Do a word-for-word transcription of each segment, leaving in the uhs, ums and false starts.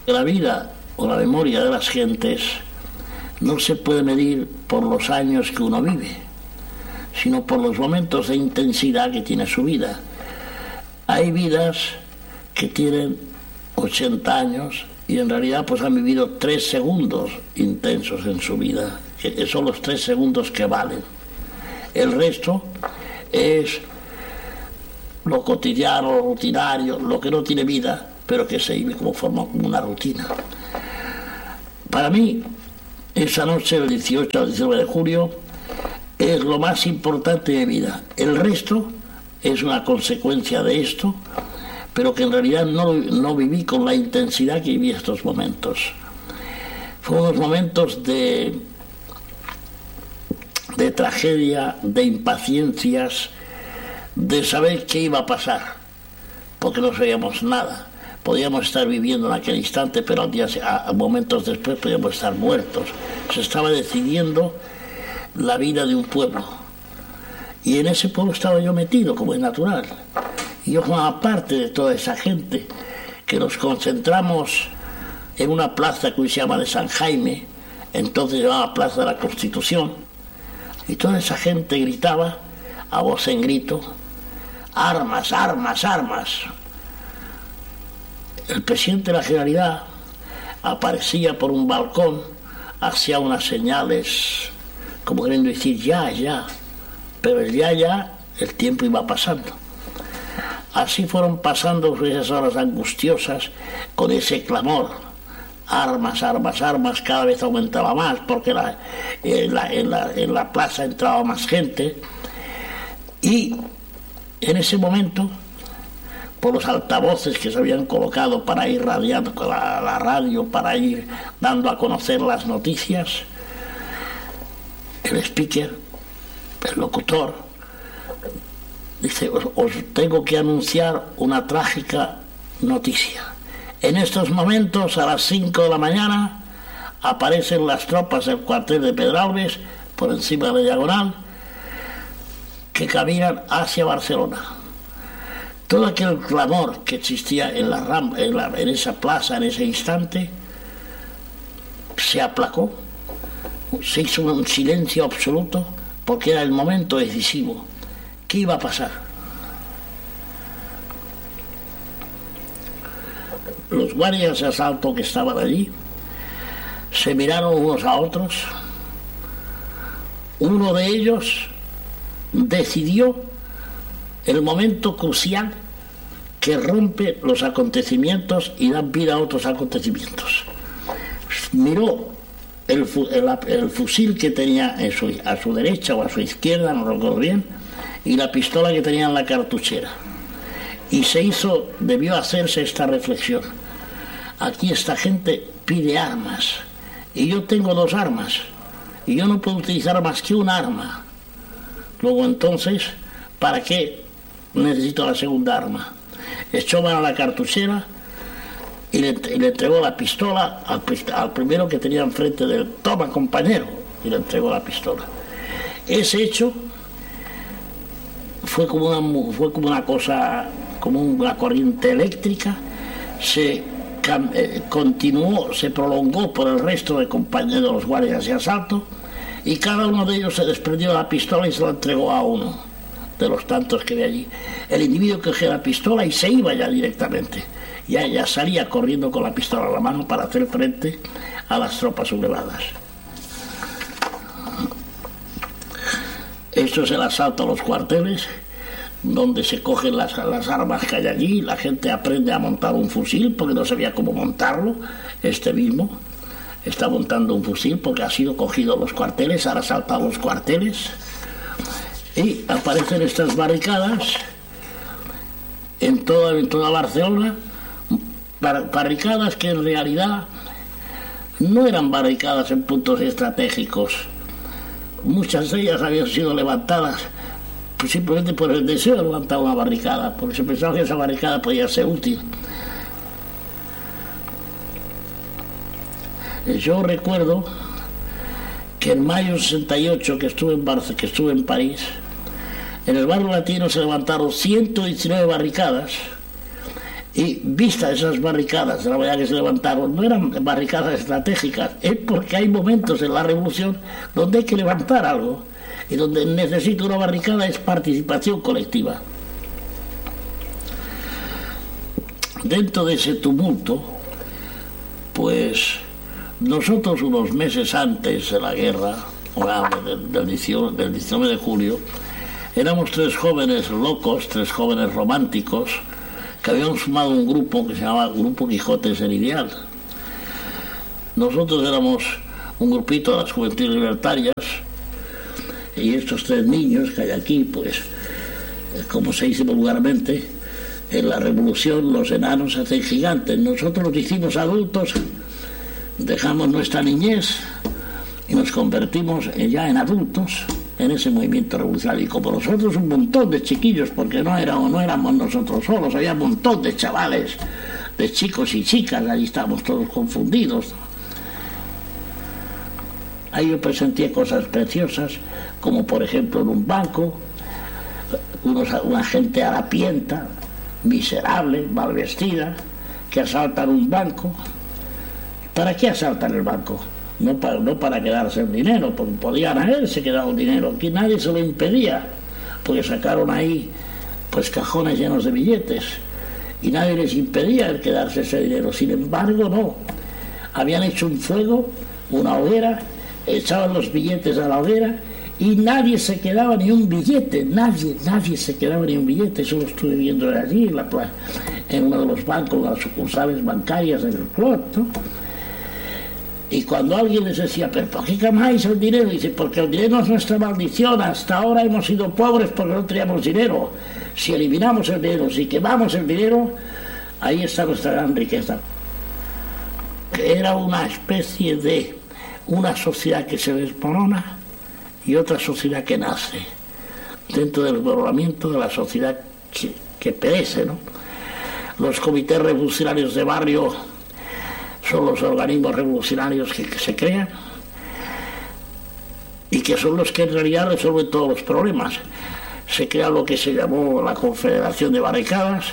La vida o la memoria de las gentes no se puede medir por los años que uno vive, sino por los momentos de intensidad que tiene su vida. Hay vidas que tienen ochenta años y en realidad pues han vivido tres segundos intensos en su vida, que son los tres segundos que valen. El resto es lo cotidiano, lo rutinario, lo que no tiene vida, pero que se vive como forma como una rutina. Para mí, esa noche del dieciocho al diecinueve de julio es lo más importante de mi vida. El resto es una consecuencia de esto, pero que en realidad no, no viví con la intensidad que viví estos momentos. Fueron unos momentos de, de tragedia, de impaciencias, de saber qué iba a pasar, porque no sabíamos nada. Podíamos estar viviendo en aquel instante, pero al día, a momentos después podíamos estar muertos. Se estaba decidiendo la vida de un pueblo. Y en ese pueblo estaba yo metido, como es natural. Y yo formaba parte de toda esa gente, que nos concentramos en una plaza que hoy se llama de San Jaime, entonces se llamaba Plaza de la Constitución. Y toda esa gente gritaba, a voz en grito, armas, armas, armas. El presidente de la Generalidad aparecía por un balcón, hacía unas señales como queriendo decir ya, ya, pero el ya, ya, el tiempo iba pasando. Así fueron pasando esas horas angustiosas con ese clamor, armas, armas, armas, cada vez aumentaba más porque la, en, la, en, la, en la plaza entraba más gente y en ese momento, por los altavoces que se habían colocado para ir radiando con la, la radio, para ir dando a conocer las noticias, el speaker, el locutor, dice, os, os tengo que anunciar una trágica noticia. En estos momentos, a las cinco de la mañana, aparecen las tropas del cuartel de Pedralbes, por encima de la diagonal, que caminan hacia Barcelona. Todo aquel clamor que existía en, la ram, en, la, en esa plaza, en ese instante, se aplacó, se hizo un silencio absoluto, porque era el momento decisivo. ¿Qué iba a pasar? Los guardias de asalto que estaban allí se miraron unos a otros. Uno de ellos decidió el momento crucial que rompe los acontecimientos y da vida a otros acontecimientos. Miró el, el, el fusil que tenía en su, a su derecha o a su izquierda, no recuerdo bien, y la pistola que tenía en la cartuchera. Y se hizo, debió hacerse esta reflexión. Aquí esta gente pide armas, y yo tengo dos armas, y yo no puedo utilizar más que un arma. Luego entonces, ¿para qué necesito la segunda arma? Echó mano a la cartuchera y le, y le entregó la pistola al, al primero que tenía enfrente del toma compañero, y le entregó la pistola. Ese hecho fue como una, fue como una cosa, como una corriente eléctrica, se eh, continuó, se prolongó por el resto de compañeros de los guardias de asalto, y cada uno de ellos se desprendió de la pistola y se la entregó a uno de los tantos que había allí. El individuo cogió la pistola y se iba ya directamente. Ya, ya salía corriendo con la pistola en la mano para hacer frente a las tropas sublevadas. Esto es el asalto a los cuarteles, donde se cogen las, las armas que hay allí. La gente aprende a montar un fusil porque no sabía cómo montarlo. Este mismo está montando un fusil porque ha sido cogido los cuarteles, ahora asalta a los cuarteles. Y aparecen estas barricadas en toda, en toda Barcelona, bar, barricadas que en realidad no eran barricadas en puntos estratégicos. Muchas de ellas habían sido levantadas simplemente por el deseo de levantar una barricada, porque se pensaba que esa barricada podía ser útil. Yo recuerdo que en mayo del sesenta y ocho, que estuve en, Barce, que estuve en París, en el barrio latino se levantaron ciento diecinueve barricadas Y vistas esas barricadas, de la manera que se levantaron, no eran barricadas estratégicas, es porque hay momentos en la revolución donde hay que levantar algo, y donde necesita una barricada es participación colectiva. Dentro de ese tumulto, pues nosotros unos meses antes de la guerra, del diecinueve de julio, éramos tres jóvenes locos, tres jóvenes románticos, que habíamos formado un grupo que se llamaba Grupo Quijotes en Ideal. Nosotros éramos un grupito de las Juventudes Libertarias, y estos tres niños que hay aquí, pues, como se dice vulgarmente, en la revolución los enanos se hacen gigantes. Nosotros nos hicimos adultos, dejamos nuestra niñez y nos convertimos ya en adultos en ese movimiento revolucionario. Y como nosotros un montón de chiquillos, porque no éramos, no éramos nosotros solos, había un montón de chavales, de chicos y chicas, allí estábamos todos confundidos. Ahí yo presenté cosas preciosas, como por ejemplo en un banco, unos, una gente harapienta, miserable, mal vestida, que asaltan un banco. ¿Para qué asaltan el banco? No para, no para quedarse el dinero, porque podían haberse quedado el dinero, aquí nadie se lo impedía, porque sacaron ahí pues cajones llenos de billetes y nadie les impedía el quedarse ese dinero. Sin embargo, no, habían hecho un fuego, una hoguera, echaban los billetes a la hoguera y nadie se quedaba ni un billete, nadie, nadie se quedaba ni un billete. Eso lo estuve viendo allí en, la, en uno de los bancos, las sucursales bancarias del Clot, ¿no? Y cuando alguien les decía, ¿pero por qué quemáis el dinero? Dice, porque el dinero es nuestra maldición, hasta ahora hemos sido pobres porque no teníamos dinero. Si eliminamos el dinero, si quemamos el dinero, ahí está nuestra gran riqueza. Era una especie de una sociedad que se desmorona y otra sociedad que nace dentro del desmoronamiento de la sociedad que, que perece, ¿no? Los comités revolucionarios de barrio son los organismos revolucionarios que, que se crean y que son los que en realidad resuelven todos los problemas. Se crea lo que se llamó la Confederación de Barricadas.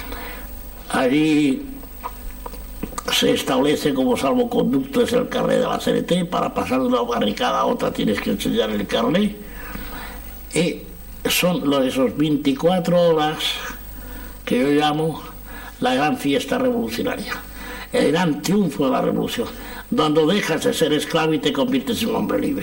Allí se establece como salvoconducto es el carnet de la C N T. Para pasar de una barricada a otra tienes que enseñar el carnet. Y son los, esos veinticuatro horas que yo llamo la gran fiesta revolucionaria, el gran triunfo de la revolución, donde dejas de ser esclavo y te conviertes en un hombre libre.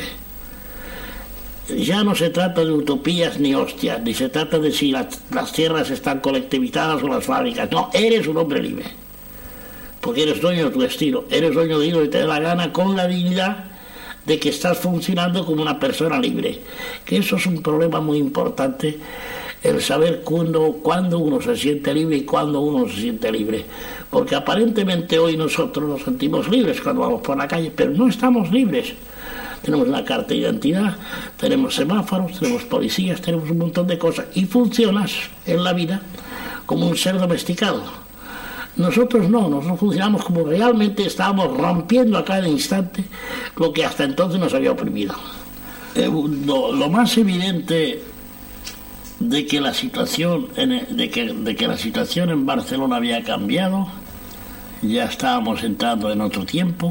Ya no se trata de utopías ni hostias, ni se trata de si las, las tierras están colectivizadas o las fábricas. No, eres un hombre libre, porque eres dueño de tu destino, eres dueño de lo que te dé la gana, con la dignidad de que estás funcionando como una persona libre. Que eso es un problema muy importante, el saber cuándo, cuándo uno se siente libre y cuándo uno se siente libre. Porque aparentemente hoy nosotros nos sentimos libres cuando vamos por la calle, pero no estamos libres. Tenemos una carta de identidad, tenemos semáforos, tenemos policías, tenemos un montón de cosas y funcionas en la vida como un ser domesticado. Nosotros no, nosotros funcionamos como realmente estábamos rompiendo a cada instante lo que hasta entonces nos había oprimido. Eh, lo, lo más evidente de que la situación en, de que, de que la situación en Barcelona había cambiado, ya estábamos entrando en otro tiempo.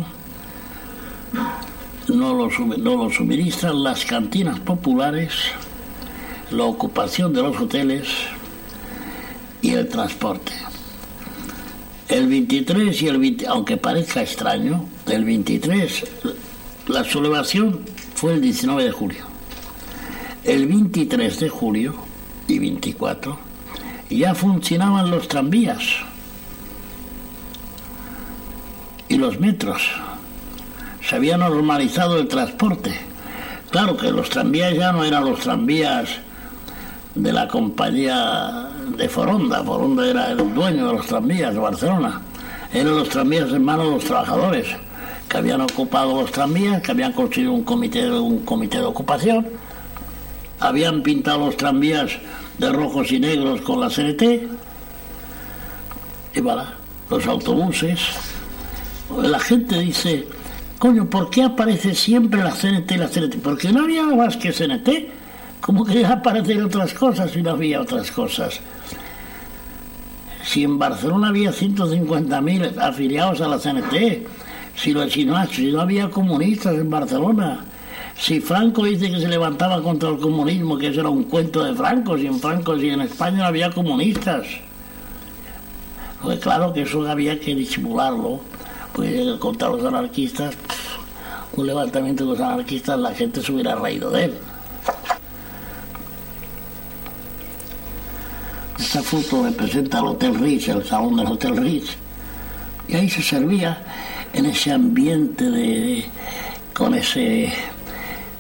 No lo, no lo suministran las cantinas populares, la ocupación de los hoteles y el transporte. El veintitrés y el veinte, aunque parezca extraño, el veintitrés, la sublevación fue el diecinueve de julio. El veintitrés de julio y veinticuatro ya funcionaban los tranvías y los metros. Se había normalizado el transporte. Claro que los tranvías ya no eran los tranvías de la compañía de Foronda. Foronda era el dueño de los tranvías de Barcelona. Eran los tranvías en manos de los trabajadores que habían ocupado los tranvías, que habían construido un comité, un comité de ocupación, habían pintado los tranvías de rojos y negros con la C N T, y voilà, los autobuses. La gente dice, coño, ¿por qué aparece siempre la C N T y la C N T? Porque no había más que C N T. ¿Cómo querían aparecer otras cosas si no había otras cosas? Si en Barcelona había ciento cincuenta mil afiliados a la C N T, si, lo, si, no, si no había comunistas en Barcelona, si Franco dice que se levantaba contra el comunismo, que eso era un cuento de Franco, si en Franco, si en España no había comunistas. Pues claro que eso había que disimularlo, pues contra los anarquistas, un levantamiento de los anarquistas, la gente se hubiera reído de él. Esta foto representa el Hotel Ritz, el salón del Hotel Ritz, y ahí se servía en ese ambiente de, con ese